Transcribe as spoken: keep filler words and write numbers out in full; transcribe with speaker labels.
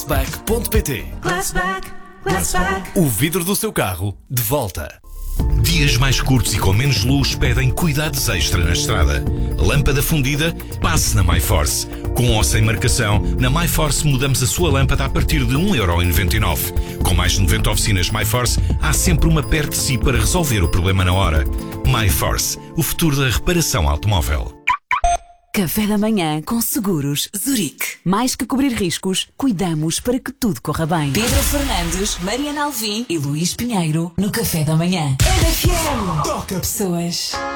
Speaker 1: Glassback ponto pt.
Speaker 2: Glassback, Glassback.
Speaker 1: O vidro do seu carro de volta.
Speaker 3: Dias mais curtos e com menos luz pedem cuidados extra na estrada. Lâmpada fundida? Passe na MyForce. Com ou sem marcação, na MyForce mudamos a sua lâmpada a partir de um euro e noventa e nove centavos. Com mais de noventa oficinas MyForce, há sempre uma perto de si para resolver o problema na hora. MyForce, o futuro da reparação automóvel.
Speaker 4: Café da manhã com Seguros Zurique. Mais que cobrir riscos, cuidamos para que tudo corra bem. Pedro Fernandes, Mariana Alvim e Luís Pinheiro no Café da manhã. R F M. Toca pessoas.